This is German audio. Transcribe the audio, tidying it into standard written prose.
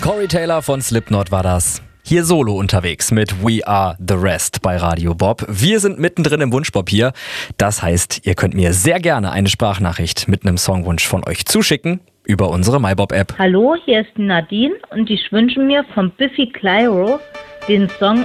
Corey Taylor von Slipknot war das. Hier solo unterwegs mit We Are The Rest bei Radio Bob. Wir sind mittendrin im Wunschbob hier. Das heißt, ihr könnt mir sehr gerne eine Sprachnachricht mit einem Songwunsch von euch zuschicken über unsere MyBob-App. Hallo, hier ist Nadine und ich wünsche mir von Biffy Clyro den Song